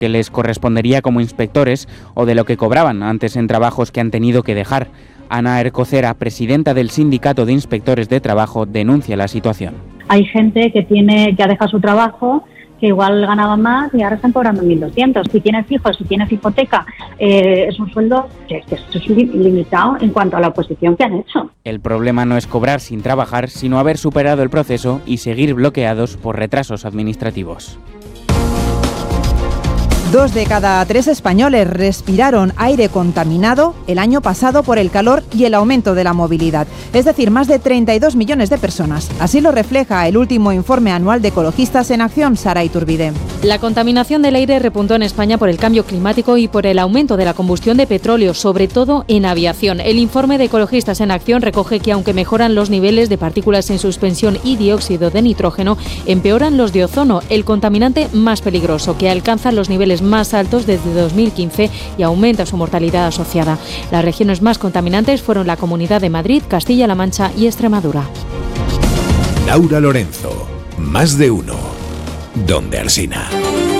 que les correspondería como inspectores o de lo que cobraban antes en trabajos que han tenido que dejar. Ana Ercocera, presidenta del Sindicato de Inspectores de Trabajo, denuncia la situación. Hay gente que ha dejado su trabajo, que igual ganaba más y ahora están cobrando 1.200. Si tienes hijos, si tienes hipoteca, es un sueldo que es limitado en cuanto a la oposición que han hecho. El problema no es cobrar sin trabajar, sino haber superado el proceso y seguir bloqueados por retrasos administrativos. 2 de cada 3 españoles respiraron aire contaminado el año pasado por el calor y el aumento de la movilidad, es decir, más de 32 millones de personas. Así lo refleja el último informe anual de Ecologistas en Acción. Sara Iturbide. La contaminación del aire repuntó en España por el cambio climático y por el aumento de la combustión de petróleo, sobre todo en aviación. El informe de Ecologistas en Acción recoge que aunque mejoran los niveles de partículas en suspensión y dióxido de nitrógeno, empeoran los de ozono, el contaminante más peligroso, que alcanza los niveles más altos desde 2015 y aumenta su mortalidad asociada. Las regiones más contaminantes fueron la Comunidad de Madrid, Castilla-La Mancha y Extremadura. Laura Lorenzo, Más de Uno, Donde Alsina.